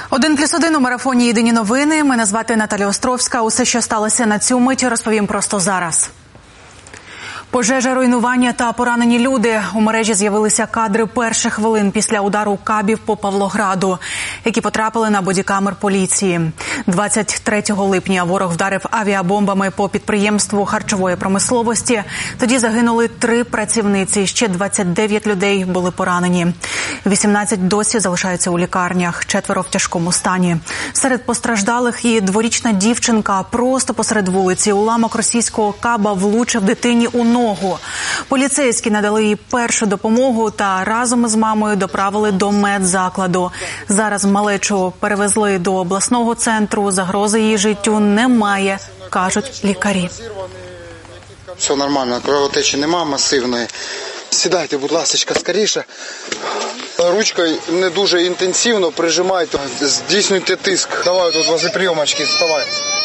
1+1 у марафоні «Єдині новини». Мене звати Наталя Островська. Усе, що сталося на цю мить, розповім просто зараз. Пожежа, руйнування та поранені люди. У мережі з'явилися кадри перших хвилин після удару кабів по Павлограду, які потрапили на бодікамер поліції. 23 липня ворог вдарив авіабомбами по підприємству харчової промисловості. Тоді загинули 3 працівниці, ще 29 людей були поранені. 18 досі залишаються у лікарнях, 4 в тяжкому стані. Серед постраждалих і дворічна дівчинка. Просто посеред вулиці уламок російського каба влучив дитині у ногу. Поліцейські надали їй першу допомогу та разом із мамою доправили до медзакладу. Зараз малечу перевезли до обласного центру. Загрози її життю немає, кажуть лікарі. Все нормально, кровотечі немає масивної. Сідайте, будь ласка, скоріше. Ручкою не дуже інтенсивно прижимайте, здійснюйте тиск. Давай тут возле прийомочки, вставай.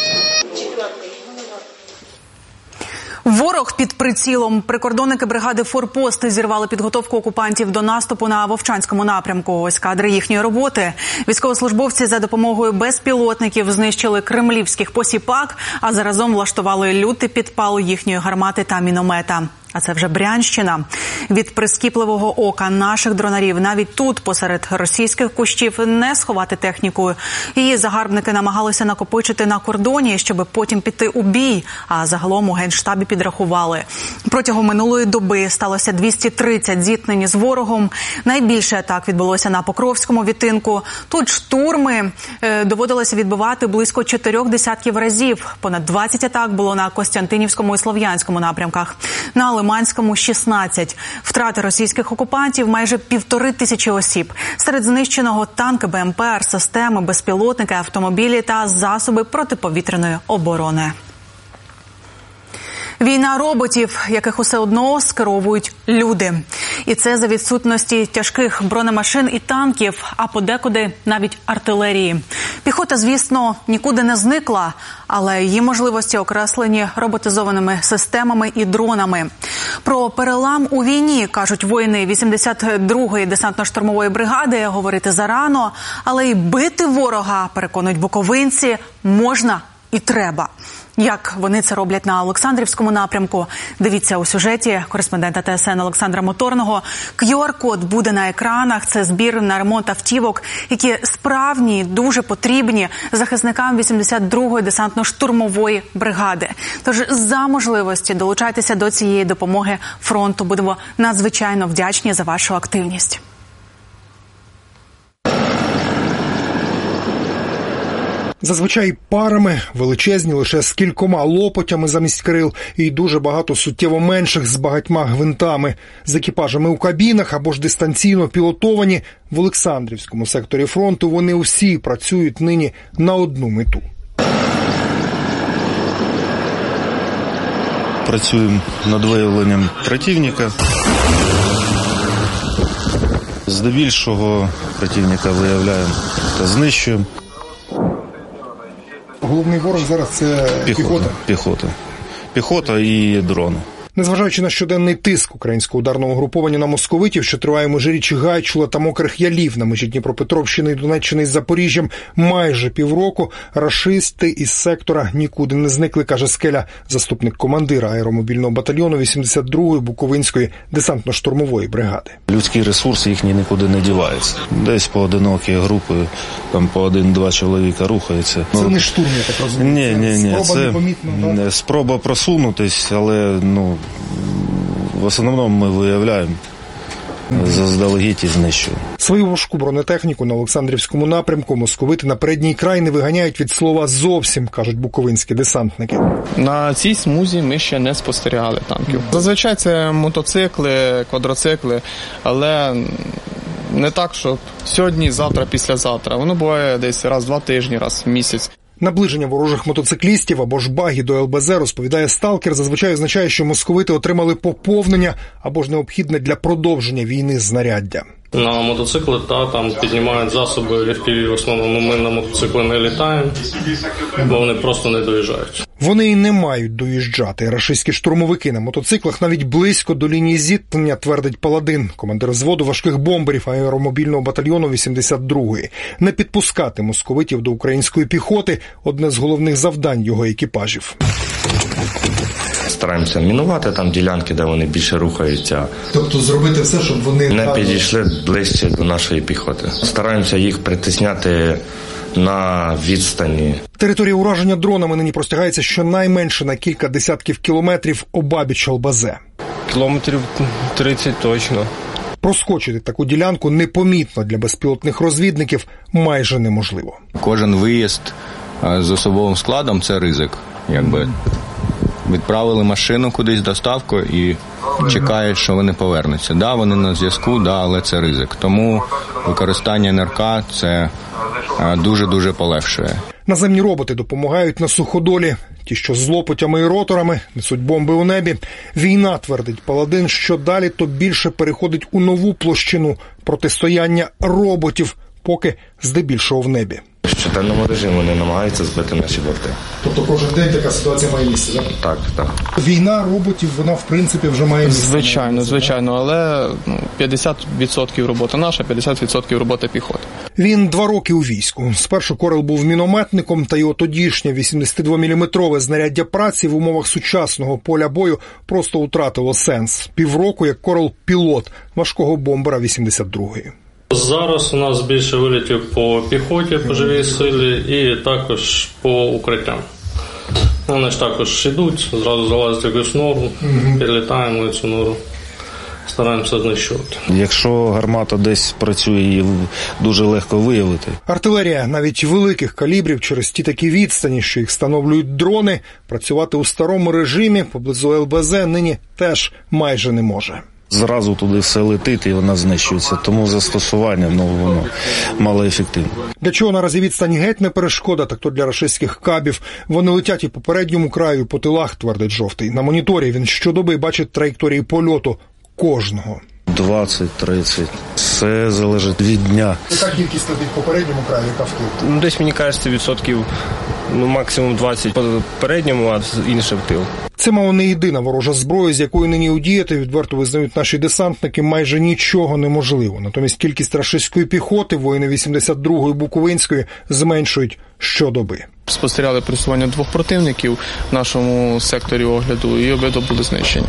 Ворог під прицілом. Прикордонники бригади «Форпост» зірвали підготовку окупантів до наступу на Вовчанському напрямку. Ось кадри їхньої роботи. Військовослужбовці за допомогою безпілотників знищили кремлівських посіпак, а заразом влаштували лютий підпал їхньої гармати та міномета. А це вже Брянщина. Від прискіпливого ока наших дронарів навіть тут, посеред російських кущів, не сховати техніку. Її загарбники намагалися накопичити на кордоні, щоб потім піти у бій. А загалом у Генштабі підрахували. Протягом минулої доби сталося 230 зіткнень з ворогом. Найбільше атак відбулося на Покровському відтинку. Тут штурми доводилося відбивати близько 4 десятків разів. Понад 20 атак було на Костянтинівському і Слов'янському напрямках. На Лиманському – 16. Втрати російських окупантів – майже 1500 осіб. Серед знищеного танки, БМП, артсистеми, безпілотники, автомобілі та засоби протиповітряної оборони. Війна роботів, яких усе одно скеровують люди. І це за відсутності тяжких бронемашин і танків, а подекуди навіть артилерії. Піхота, звісно, нікуди не зникла, але її можливості окреслені роботизованими системами і дронами. Про перелам у війні, кажуть воїни 82-ї десантно-штурмової бригади, говорити зарано, але й бити ворога, переконують буковинці, можна і треба. Як вони це роблять на Олександрівському напрямку? Дивіться у сюжеті кореспондента ТСН Олександра Моторного. QR-код буде на екранах. Це збір на ремонт автівок, які справні, дуже потрібні захисникам 82-ї десантно-штурмової бригади. Тож за можливості долучайтеся до цієї допомоги фронту. Будемо надзвичайно вдячні за вашу активність. Зазвичай парами, величезні лише з кількома лопотями замість крил і дуже багато суттєво менших з багатьма гвинтами. З екіпажами у кабінах або ж дистанційно пілотовані. В Олександрівському секторі фронту вони усі працюють нині на одну мету. Працюємо над виявленням противника. Здебільшого противника виявляємо та знищуємо. Головний ворог зараз – це піхота? Піхота і дрони. Незважаючи на щоденний тиск українського ударного угруповання на московитів, що триває в межиріччі Гайчула та Мокрих Ялів на межі Дніпропетровщини і Донеччини із Запоріжжям майже півроку, рашисти із сектора нікуди не зникли, каже Скеля, заступник командира аеромобільного батальйону 82-ї Буковинської десантно-штурмової бригади. Людський ресурс їхній нікуди не дівається. Десь поодинокі групи, там по 1-2 чоловіка рухаються. Це не штурм, я так розумію? Ні. Спроба непомітно, так? Спроба просунутись, але в основному ми виявляємо заздалегідь і знищуємо. Свою важку бронетехніку на Олександрівському напрямку московити на передній край не виганяють від слова зовсім, кажуть буковинські десантники. На цій смузі ми ще не спостерігали танків. Зазвичай це мотоцикли, квадроцикли, але не так, що сьогодні, завтра, післязавтра. Воно буває десь раз в 2 тижні, раз в місяць. Наближення ворожих мотоциклістів або ж багі до ЛБЗ, розповідає сталкер, зазвичай означає, що московити отримали поповнення або ж необхідне для продовження війни знаряддя. На мотоцикли, там піднімають засоби FPV, в основному ми на мотоцикли не літаємо, бо вони просто не доїжджають. Вони й не мають доїжджати. Рашистські штурмовики на мотоциклах навіть близько до лінії зіткнення, твердить Паладин, командир взводу важких бомберів аеромобільного батальйону 82-ї. Не підпускати московитів до української піхоти – одне з головних завдань його екіпажів. Стараємося мінувати там ділянки, де вони більше рухаються. Тобто зробити все, щоб вони не підійшли ближче до нашої піхоти. Стараємося їх притисняти на відстані. Територія ураження дронами нині простягається щонайменше на кілька десятків кілометрів обабіч ЛБЗ. Кілометрів 30 точно. Проскочити таку ділянку непомітно для безпілотних розвідників майже неможливо. Кожен виїзд з особовим складом – це ризик. Відправили машину кудись доставку і чекають, що вони повернуться. Да, вони на зв'язку, але це ризик. Тому використання НРК – це дуже-дуже полегшує. Наземні роботи допомагають на суходолі. Ті, що з лопатями і роторами, несуть бомби у небі. Війна, твердить Паладин, що далі то більше переходить у нову площину протистояння роботів, поки здебільшого в небі. В щоденному режимі вони намагаються збити наші борти. Тобто кожен день така ситуація має місце, так? Так. Війна роботів, вона в принципі вже має місце. Звичайно, але 50% робота наша, 50% робота піхоти. Він 2 роки у війську. Спершу Корел був мінометником, та його тодішнє 82-мм знаряддя праці в умовах сучасного поля бою просто втратило сенс. Півроку як Корел пілот важкого бомбера 82-ї. Зараз у нас більше вилітів по піхоті, по живій силі і також по укриттям. Вони ж також йдуть, зразу залазять в якусь нору, підлітаємо в цю нору, стараємося знищувати. Якщо гармата десь працює, її дуже легко виявити. Артилерія навіть великих калібрів через ті такі відстані, що їх встановлюють дрони, працювати у старому режимі поблизу ЛБЗ нині теж майже не може. Зразу туди все летить і вона знищується. Тому застосування воно малоефективне. Для чого наразі відстань геть не перешкода, так то для рашистських кабів. Вони летять і по передньому краю, і по тилах, твердить Жовтий. На моніторі він щодоби бачить траєкторії польоту кожного. 20-30. Все залежить від дня. Яка кількість летить по передньому краю, яка в тил? Десь, мені кажеться, відсотків, максимум 20 по передньому, а інше в тил. Це, мало, не єдина ворожа зброя, з якою нині удіяти, відверто визнають наші десантники, майже нічого неможливо. Натомість кількість рашистської піхоти, воїни 82-ї Буковинської, зменшують щодоби. Спостерігали просування 2 противників в нашому секторі огляду, і обидва були знищені.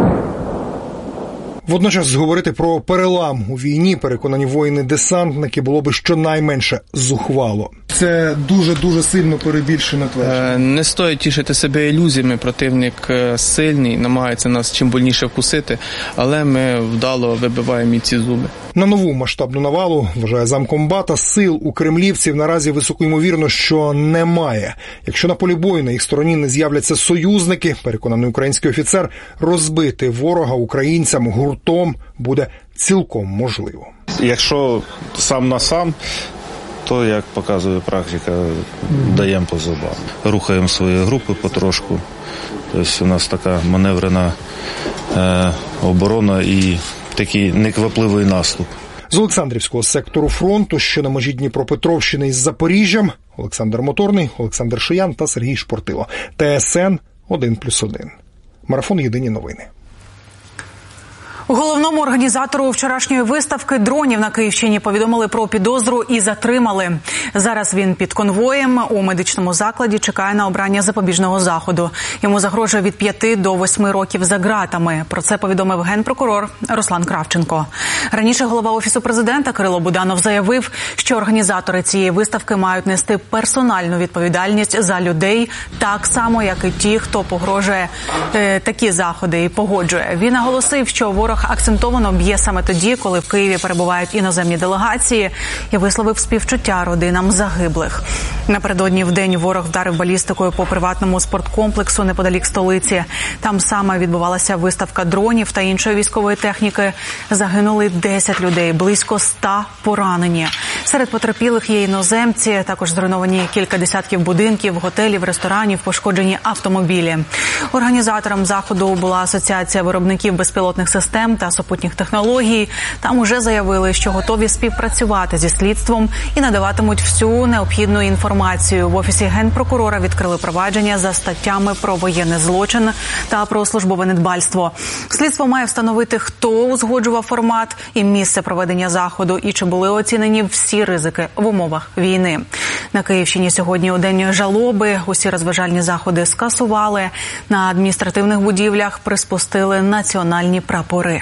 Водночас говорити про перелам у війні, переконані воїни-десантники, було би щонайменше зухвало. Це дуже-дуже сильно перебільшене твердження. Не стоїть тішити себе ілюзіями. Противник сильний, намагається нас чим больніше вкусити, але ми вдало вибиваємо і ці зуби. На нову масштабну навалу, вважає замкомбата, сил у кремлівців наразі високоймовірно, що немає. Якщо на полі бою на їх стороні не з'являться союзники, переконаний український офіцер, розбити ворога українцям гуртом буде цілком можливо. Якщо сам на сам, то, як показує практика, даємо по зубам. Рухаємо свої групи потрошку. Тобто у нас така маневрена оборона і такий неквапливий наступ. З Олександрівського сектору фронту, що на межі Дніпропетровщини із Запоріжжям, Олександр Моторний, Олександр Шиян та Сергій Шпортило. ТСН 1+1. Марафон «Єдині новини». Головному організатору вчорашньої виставки дронів на Київщині повідомили про підозру і затримали. Зараз він під конвоєм у медичному закладі чекає на обрання запобіжного заходу. Йому загрожує від 5 до 8 років за ґратами. Про це повідомив генпрокурор Руслан Кравченко. Раніше голова Офісу президента Кирило Буданов заявив, що організатори цієї виставки мають нести персональну відповідальність за людей, так само, як і ті, хто погрожує такі заходи і погоджує. Він наголосив, що ворог акцентовано б'є саме тоді, коли в Києві перебувають іноземні делегації, і висловив співчуття родинам загиблих. Напередодні в день ворог вдарив балістикою по приватному спорткомплексу неподалік столиці. Там саме відбувалася виставка дронів та іншої військової техніки. Загинули 10 людей, близько 100 поранені. Серед потерпілих є іноземці, також зруйновані кілька десятків будинків, готелів, ресторанів, пошкоджені автомобілі. Організатором заходу була Асоціація виробників безпілотних систем та супутніх технологій. Там уже заявили, що готові співпрацювати зі слідством і надаватимуть всю необхідну інформацію. В Офісі Генпрокурора відкрили провадження за статтями про воєнний злочин та про службове недбальство. Слідство має встановити, хто узгоджував формат і місце проведення заходу, і чи були оцінені всі ризики в умовах війни. На Київщині сьогодні у день жалоби. Усі розважальні заходи скасували. На адміністративних будівлях приспустили національні прапори.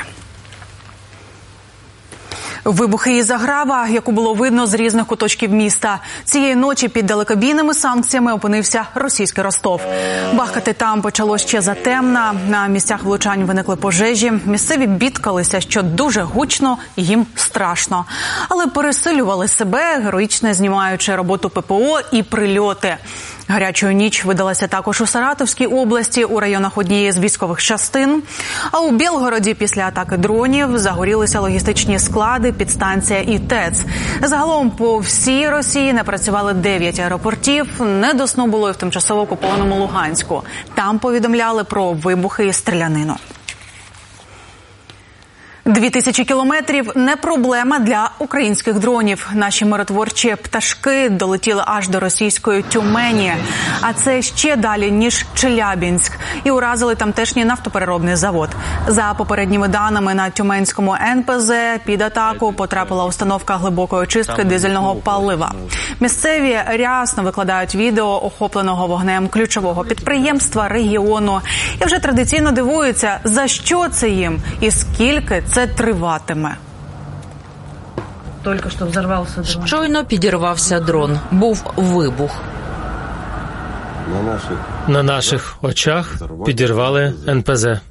Вибухи і заграва, яку було видно з різних куточків міста. Цієї ночі під далекобійними санкціями опинився російський Ростов. Бахкати там почало ще затемна. На місцях влучань виникли пожежі. Місцеві бідкалися, що дуже гучно і їм страшно. Але пересилювали себе, героїчно знімаючи роботу ППО і прильоти. Гарячою ніч видалася також у Саратовській області, у районах однієї з військових частин. А у Білгороді після атаки дронів загорілися логістичні склади, підстанція і ТЕЦ. Загалом по всій Росії не працювали 9 аеропортів. Не до сну було і в тимчасово окупованому Луганську. Там повідомляли про вибухи і стрілянину. 2000 кілометрів – не проблема для українських дронів. Наші миротворчі пташки долетіли аж до російської Тюмені. А це ще далі, ніж Челябінськ. І уразили тамтешній нафтопереробний завод. За попередніми даними, на Тюменському НПЗ під атаку потрапила установка глибокої очистки дизельного палива. Місцеві рясно викладають відео охопленого вогнем ключового підприємства регіону. І вже традиційно дивуються, за що це їм і скільки це триватиме. Щойно підірвався дрон. Був вибух. На наших очах підірвали НПЗ.